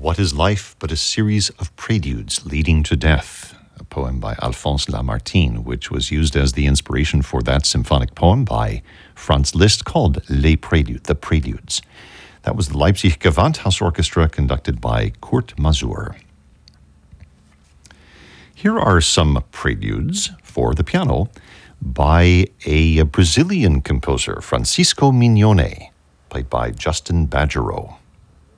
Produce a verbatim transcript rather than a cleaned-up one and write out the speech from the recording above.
What is life but a series of preludes leading to death? A poem by Alphonse Lamartine, which was used as the inspiration for that symphonic poem by Franz Liszt called Les Préludes, The Preludes. That was the Leipzig Gewandhaus Orchestra conducted by Kurt Masur. Here are some preludes for the piano by a Brazilian composer, Francisco Mignone, played by Justin Badgerow.